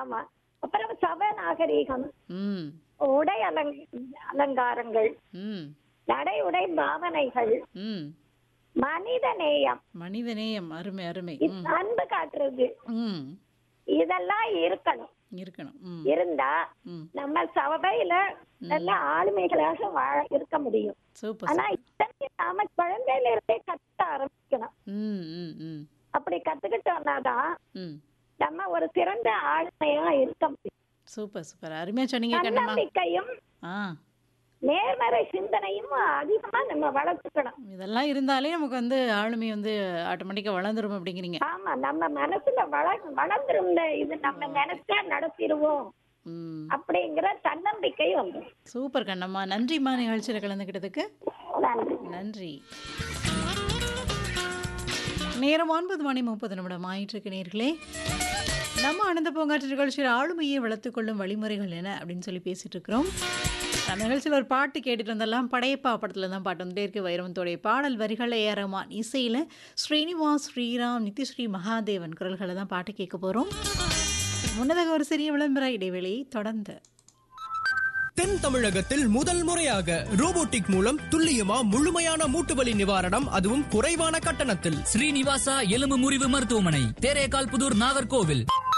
ஆமா. அப்புறம் சப நாகரீகம், ம் உடை அலங்காரங்கள், ம் நடை உடை பாவனைகள், ம் மனித நேயம், மனிதநேயம். அருமை அருமை. ம் அன்பு காட்டுறது, ம் இதெல்லாம் இருக்கணும். இருக்கணும். ம் இருந்தா ம் நம்ம சபையில நல்ல ஆளுமைகளாக இருக்க முடியும். சூப்பர் ஆனா சூப்பர். இத்தனையும் நாம குழந்தையில இருந்தே கத்த ஆரம்பிக்கணும். ம் ம் ம் அப்படி கத்துக்கிட்டோம்னாதான் ம் நம்ம ஒரு சிறந்த ஆளுமையா இருக்க முடியும். Super super. அருமையா சொன்னீங்க கண்ணம்மா. தன்னம்பிக்கையும் ஆ நேர்மறை சிந்தனையும் அதிகமா நம்ம வளர்த்துக்கணும். இதெல்லாம் இருந்தாலே நமக்கு வந்து ஆளுமை வந்து ஆட்டோமேட்டிக்கா வளர்ந்துரும் அப்படிங்கிறீங்க. ஆமா, நம்ம மனசுல வளர்ந்துருந்த இது நம்ம நினைச்சா நடத்திடுவோம் ம் அப்படிங்கிற தன்னம்பிக்கை வந்து. சூப்பர் கண்ணம்மா. நன்றிம்மா நிகழ்ச்சியில் கலந்துக்கிட்டதுக்கு. நன்றி. நன்றி. நேரம் 9:30 ஆயிட்டிருக்கு நேர்களே. நம்ம ஆனந்த பூங்காற்று நிகழ்ச்சியில் ஆளுமையை வளர்த்துக்கொள்ளும் வழிமுறைகள் என்ன அப்படின்னு சொல்லி பேசிட்டு இருக்கிறோம். அந்த நிகழ்ச்சியில் ஒரு பாட்டு கேட்டுட்டு வந்தெல்லாம் படையப்பா படத்தில் தான் பாட்டு வந்துட்டே இருக்கு. வைரவத்தோடைய பாடல் வரிகள் ஏ.ஆர். ரஹ்மான் இசையில் ஸ்ரீனிவாஸ், ஸ்ரீராம், நித்யஸ்ரீ மகாதேவன் குரல்களை தான் பாட்டு கேட்க போகிறோம். முன்னதாக ஒரு சிறிய விளம்பர இடைவெளியை தொடர்ந்து தென் தமிழகத்தில் முதல் முறையாக ரோபோட்டிக் மூலம் துல்லியமா முழுமையான மூட்டுவலி நிவாரணம், அதுவும் குறைவான கட்டணத்தில். ஸ்ரீனிவாசா எலும்பு முறிவு மருத்துவமனை, தேரேகால் புதூர், நாகர்கோவில்.